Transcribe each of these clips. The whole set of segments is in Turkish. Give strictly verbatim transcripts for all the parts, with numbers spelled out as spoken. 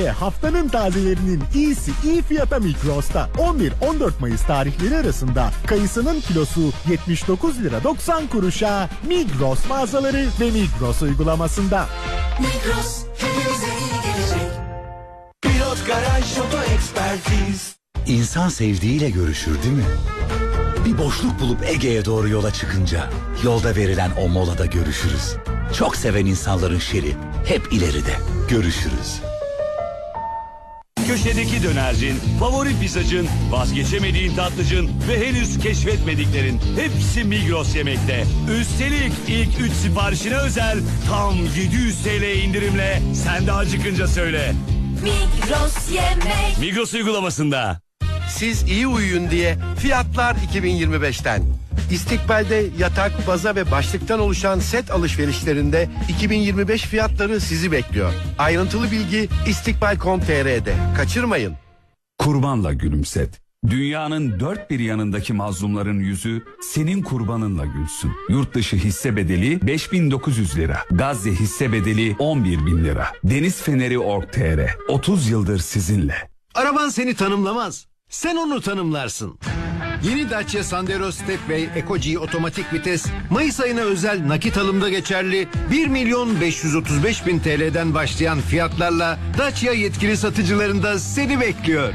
Haftanın tazelerinin iyisi iyi fiyata Migros'ta. on bir on dört Mayıs tarihleri arasında kayısının kilosu yetmiş dokuz lira doksan kuruşa Migros mağazaları ve Migros uygulamasında. Migros hepimize iyi gelecek. Pilot Garaj Oto Ekspertiz. İnsan sevdiğiyle görüşür değil mi? Bir boşluk bulup Ege'ye doğru yola çıkınca yolda verilen o molada görüşürüz. Çok seven insanların şeri hep ileride. Görüşürüz. Köşedeki dönercin, favori pizzacın, vazgeçemediğin tatlıcın ve henüz keşfetmediklerin hepsi Migros Yemek'te. Üstelik ilk üç siparişine özel tam yedi yüz TL indirimle sen de acıkınca söyle. Migros Yemek. Migros uygulamasında. Siz iyi uyuyun diye fiyatlar iki bin yirmi beşten. İstikbal'de yatak, baza ve başlıktan oluşan set alışverişlerinde iki bin yirmi beş fiyatları sizi bekliyor. Ayrıntılı bilgi istikbal nokta com nokta tr'de. Kaçırmayın. Kurbanla gülümset. Dünyanın dört bir yanındaki mazlumların yüzü senin kurbanınla gülsün. Yurt dışı hisse bedeli beş bin dokuz yüz lira. Gazze hisse bedeli on bir bin lira. Deniz Feneri nokta org nokta tr. otuz yıldır sizinle. Araban seni tanımlamaz. Sen onu tanımlarsın. Yeni Dacia Sandero Stepway Eco-G otomatik vites Mayıs ayına özel nakit alımda geçerli bir milyon beş yüz otuz beş bin T L'den başlayan fiyatlarla Dacia yetkili satıcılarında seni bekliyor.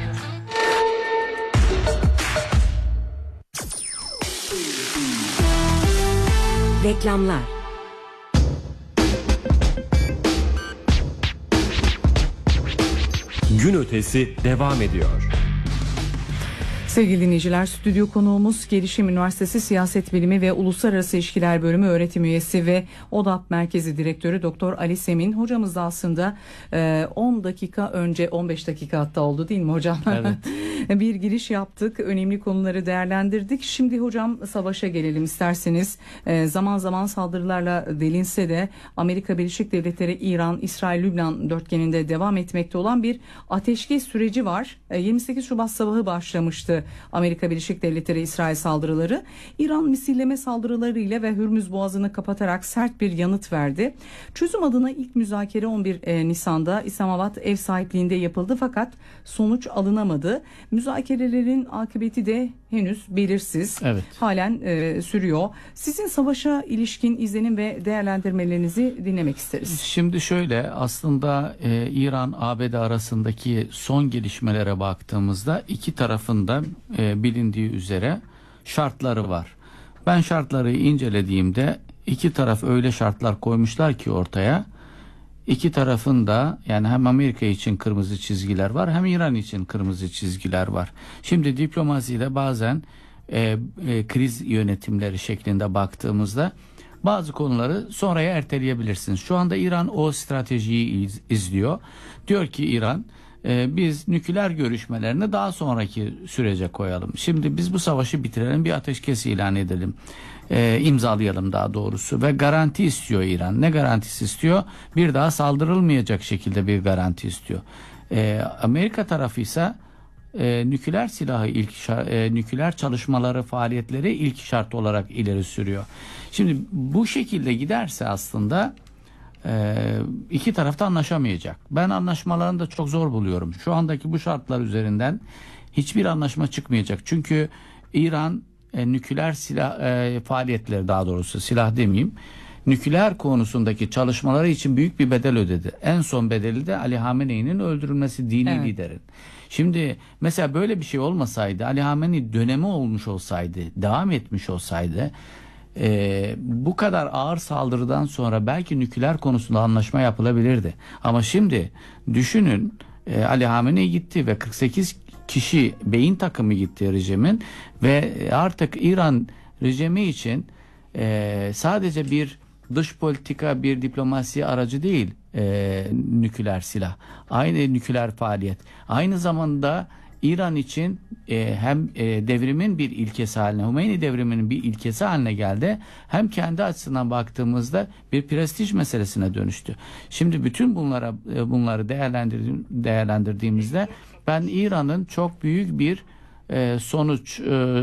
Reklamlar. Gün ötesi devam ediyor. Sevgili dinleyiciler, stüdyo konuğumuz Gelişim Üniversitesi Siyaset Bilimi ve Uluslararası İlişkiler Bölümü öğretim üyesi ve ODAP Merkezi Direktörü Doktor Ali Semin. Hocamız da aslında on dakika önce, on beş dakika hatta oldu değil mi hocam? Evet. Bir giriş yaptık, önemli konuları değerlendirdik. Şimdi hocam savaşa gelelim isterseniz. Zaman zaman saldırılarla delinse de Amerika Birleşik Devletleri, İran, İsrail, Lübnan dörtgeninde devam etmekte olan bir ateşkes süreci var. yirmi sekiz Şubat sabahı başlamıştı Amerika Birleşik Devletleri İsrail saldırıları. İran misilleme saldırılarıyla ve Hürmüz Boğazı'nı kapatarak sert bir yanıt verdi. Çözüm adına ilk müzakere on bir Nisan'da İslamabad ev sahipliğinde yapıldı fakat sonuç alınamadı. Müzakerelerin akıbeti de henüz belirsiz. Evet. Halen e, sürüyor. Sizin savaşa ilişkin izlenim ve değerlendirmelerinizi dinlemek isteriz. Şimdi şöyle, aslında e, İran-A B D arasındaki son gelişmelere baktığımızda iki tarafında e, bilindiği üzere şartları var. Ben şartları incelediğimde iki taraf öyle şartlar koymuşlar ki ortaya, iki tarafın da, yani hem Amerika için kırmızı çizgiler var hem İran için kırmızı çizgiler var. Şimdi diplomaside bazen e, e, kriz yönetimleri şeklinde baktığımızda bazı konuları sonraya erteleyebilirsiniz. Şu anda İran o stratejiyi iz, izliyor. Diyor ki İran, e, biz nükleer görüşmelerini daha sonraki sürece koyalım. Şimdi biz bu savaşı bitirelim, bir ateşkes ilan edelim. E, imzalayalım daha doğrusu ve garanti istiyor İran. Ne garantisi istiyor? Bir daha saldırılmayacak şekilde bir garanti istiyor. E, Amerika tarafı ise e, nükleer silahı ilk e, nükleer çalışmaları, faaliyetleri ilk şart olarak ileri sürüyor. Şimdi bu şekilde giderse aslında e, iki tarafta anlaşamayacak. Ben anlaşmalarını da çok zor buluyorum. Şu andaki bu şartlar üzerinden hiçbir anlaşma çıkmayacak. Çünkü İran E, nükleer silah e, faaliyetleri, daha doğrusu silah demeyeyim, nükleer konusundaki çalışmaları için büyük bir bedel ödedi. En son bedeli de Ali Hamenei'nin öldürülmesi, dini evet. liderin. Şimdi mesela böyle bir şey olmasaydı, Ali Hamenei dönemi olmuş olsaydı, devam etmiş olsaydı, e, bu kadar ağır saldırıdan sonra belki nükleer konusunda anlaşma yapılabilirdi. Ama şimdi düşünün, e, Ali Hamenei gitti ve kırk sekiz kişi beyin takımı gitti rejimin ve artık İran rejimi için e, sadece bir dış politika, bir diplomasi aracı değil e, nükleer silah, aynı nükleer faaliyet, aynı zamanda İran için e, hem e, devrimin bir ilkesi haline, Hümeyni devriminin bir ilkesi haline geldi, hem kendi açısından baktığımızda bir prestij meselesine dönüştü. Şimdi bütün bunlara bunları değerlendirdiğim, değerlendirdiğimizde ben İran'ın çok büyük bir e, sonuç e,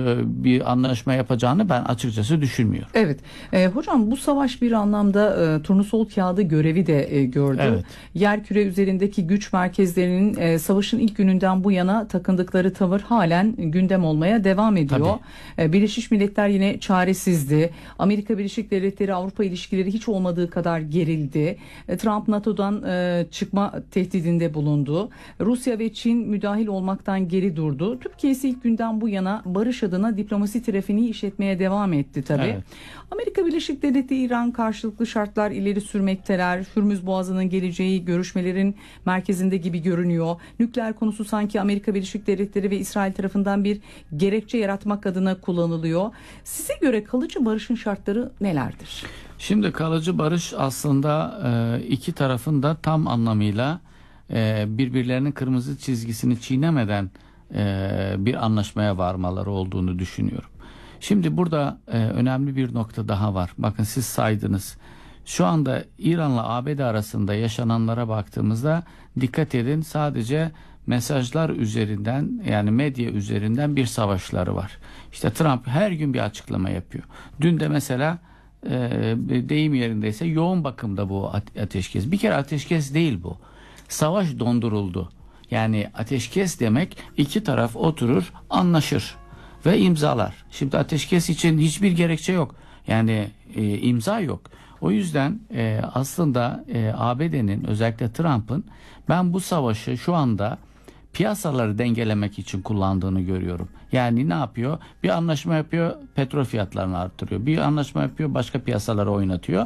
bir anlaşma yapacağını ben açıkçası düşünmüyorum. Evet. E, hocam bu savaş bir anlamda e, turnusol kağıdı görevi de e, gördü. Evet. Yerküre üzerindeki güç merkezlerinin e, savaşın ilk gününden bu yana takındıkları tavır halen gündem olmaya devam ediyor. E, Birleşmiş Milletler yine çaresizdi. Amerika Birleşik Devletleri Avrupa ilişkileri hiç olmadığı kadar gerildi. E, Trump NATO'dan e, çıkma tehdidinde bulundu. Rusya ve Çin müdahil olmaktan geri durdu. Türkiye ise ilk günden bu yana barış adına diplomasi trafiğini işletmeye devam etti tabii. Evet. Amerika Birleşik Devletleri İran karşılıklı şartlar ileri sürmekteler. Hürmüz Boğazı'nın geleceği görüşmelerin merkezinde gibi görünüyor. Nükleer konusu sanki Amerika Birleşik Devletleri ve İsrail tarafından bir gerekçe yaratmak adına kullanılıyor. Size göre kalıcı barışın şartları nelerdir? Şimdi kalıcı barış aslında e, iki tarafın da tam anlamıyla e, birbirlerinin kırmızı çizgisini çiğnemeden e, bir anlaşmaya varmaları olduğunu düşünüyorum. Şimdi burada e, önemli bir nokta daha var. Bakın siz saydınız. Şu anda İran'la A B D arasında yaşananlara baktığımızda dikkat edin, sadece mesajlar üzerinden, yani medya üzerinden bir savaşları var. İşte Trump her gün bir açıklama yapıyor. Dün de mesela e, deyim yerindeyse yoğun bakımda bu ateşkes. Bir kere ateşkes değil bu. Savaş donduruldu. Yani ateşkes demek iki taraf oturur, anlaşır ve imzalar. Şimdi ateşkes için hiçbir gerekçe yok. Yani e, imza yok. O yüzden e, aslında e, A B D'nin, özellikle Trump'ın, ben bu savaşı şu anda piyasaları dengelemek için kullandığını görüyorum. Yani ne yapıyor? Bir anlaşma yapıyor, petrol fiyatlarını arttırıyor. Bir anlaşma yapıyor, başka piyasaları oynatıyor.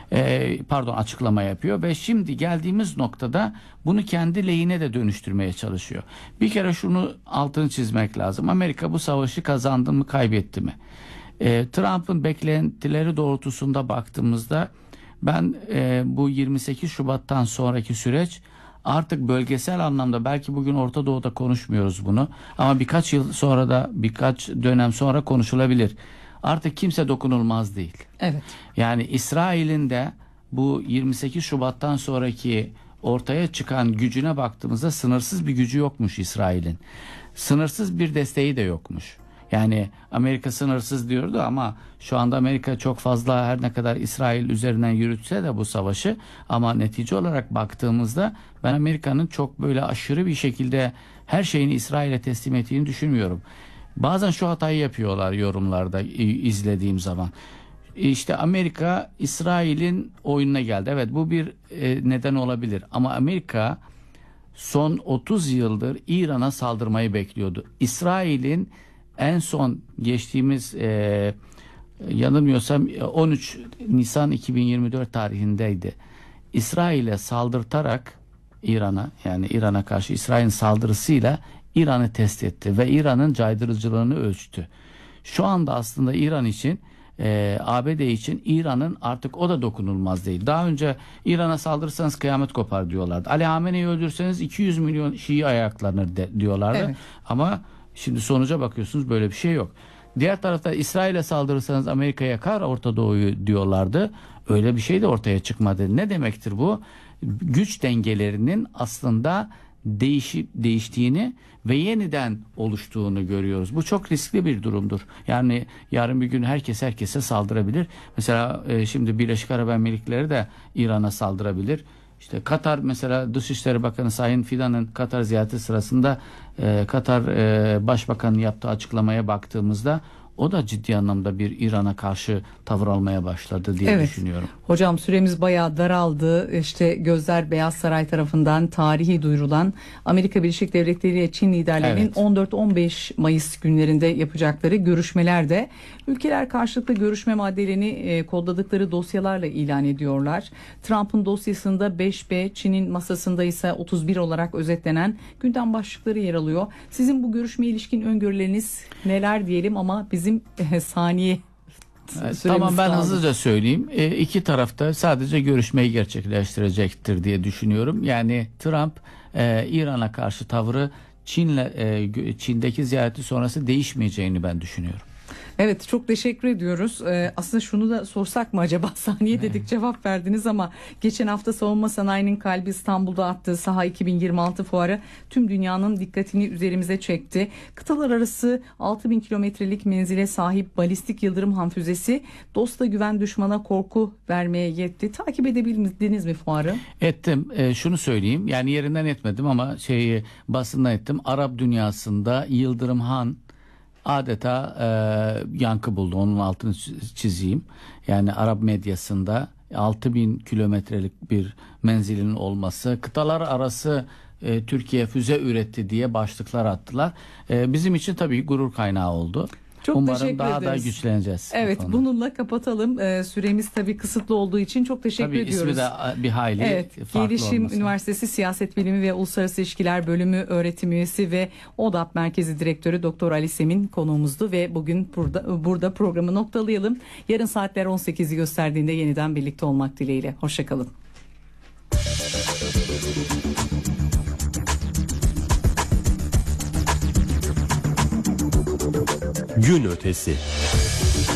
E, pardon açıklama yapıyor ve şimdi geldiğimiz noktada bunu kendi lehine de dönüştürmeye çalışıyor. Bir kere şunu altını çizmek lazım. Amerika bu savaşı kazandı mı, kaybetti mi? E, Trump'ın beklentileri doğrultusunda baktığımızda ben e, bu yirmi sekiz Şubat'tan sonraki süreç artık bölgesel anlamda, belki bugün Orta Doğu'da konuşmuyoruz bunu ama birkaç yıl sonra da, birkaç dönem sonra konuşulabilir. Artık kimse dokunulmaz değil. Evet. Yani İsrail'in de bu yirmi sekiz Şubat'tan sonraki ortaya çıkan gücüne baktığımızda sınırsız bir gücü yokmuş İsrail'in. Sınırsız bir desteği de yokmuş. Yani Amerika sınırsız diyordu ama şu anda Amerika çok fazla, her ne kadar İsrail üzerinden yürütse de bu savaşı, ama netice olarak baktığımızda ben Amerika'nın çok böyle aşırı bir şekilde her şeyini İsrail'e teslim ettiğini düşünmüyorum. Bazen şu hatayı yapıyorlar yorumlarda izlediğim zaman. İşte Amerika İsrail'in oyununa geldi. Evet, bu bir e, neden olabilir ama Amerika son otuz yıldır İran'a saldırmayı bekliyordu. İsrail'in en son geçtiğimiz e, yanılmıyorsam on üç Nisan iki bin yirmi dört tarihindeydi. İsrail'e saldırtarak İran'a, yani İran'a karşı İsrail'in saldırısıyla İran'ı test etti ve İran'ın caydırıcılığını ölçtü. Şu anda aslında İran için, e, A B D için İran'ın artık o da dokunulmaz değil. Daha önce İran'a saldırırsanız kıyamet kopar diyorlardı. Ali Hamene'yi öldürseniz iki yüz milyon Şii ayaklanır de, diyorlardı. Evet. Ama şimdi sonuca bakıyorsunuz, böyle bir şey yok. Diğer tarafta İsrail'e saldırırsanız Amerika yakar Orta Doğu'yu diyorlardı. Öyle bir şey de ortaya çıkmadı. Ne demektir bu? Güç dengelerinin aslında değişip değiştiğini ve yeniden oluştuğunu görüyoruz. Bu çok riskli bir durumdur. Yani yarın bir gün herkes herkese saldırabilir. Mesela e, şimdi Birleşik Arap Emirlikleri de İran'a saldırabilir. İşte Katar, mesela Dışişleri Bakanı Sayın Fidan'ın Katar ziyareti sırasında e, Katar e, Başbakanı yaptığı açıklamaya baktığımızda o da ciddi anlamda bir İran'a karşı tavır almaya başladı diye evet. düşünüyorum. Hocam süremiz bayağı daraldı. İşte gözler Beyaz Saray tarafından tarihi duyurulan Amerika Birleşik Devletleri ile Çin liderlerinin evet. on dört on beş Mayıs günlerinde yapacakları görüşmelerde ülkeler karşılıklı görüşme maddelerini e, kodladıkları dosyalarla ilan ediyorlar. Trump'ın dosyasında beş B, Çin'in masasında ise otuz bir olarak özetlenen gündem başlıkları yer alıyor. Sizin bu görüşmeye ilişkin öngörüleriniz neler diyelim, ama bizim e, saniye Evet, tamam, ben kaldı. hızlıca söyleyeyim. E, iki tarafta sadece görüşmeyi gerçekleştirecektir diye düşünüyorum. Yani Trump e, İran'a karşı tavrı Çin'le e, Çin'deki ziyareti sonrası değişmeyeceğini ben düşünüyorum. Evet, çok teşekkür ediyoruz. Ee, aslında şunu da sorsak mı acaba, saniye dedik cevap verdiniz ama geçen hafta savunma sanayinin kalbi İstanbul'da attığı Saha iki bin yirmi altı fuarı tüm dünyanın dikkatini üzerimize çekti. Kıtalar arası altı bin kilometrelik menzile sahip balistik yıldırım füzesi dosta güven, düşmana korku vermeye yetti. Takip edebildiniz mi fuarı? Ettim. E, şunu söyleyeyim, yani yerinden etmedim ama şeyi basından ettim. Arap dünyasında Yıldırım Han adeta e, yankı buldu. Onun altını çizeyim. Yani Arap medyasında altı bin kilometrelik bir menzilin olması, kıtalar arası e, Türkiye füze üretti diye başlıklar attılar. E, bizim için tabii gurur kaynağı oldu. Çok Umarım teşekkür daha ederiz. da güçleneceğiz. Evet, bununla kapatalım. Ee, süremiz tabii kısıtlı olduğu için çok teşekkür tabii ediyoruz. ismi de bir hayli Evet, farklı Gelişim olması. Üniversitesi Siyaset Bilimi ve Uluslararası İlişkiler Bölümü öğretim üyesi ve O D A P Merkezi Direktörü Doktor Ali Semin konuğumuzdu ve bugün burada burada programı noktalayalım. Yarın saatler on sekizi gösterdiğinde yeniden birlikte olmak dileğiyle. Hoşçakalın. Gün ötesi.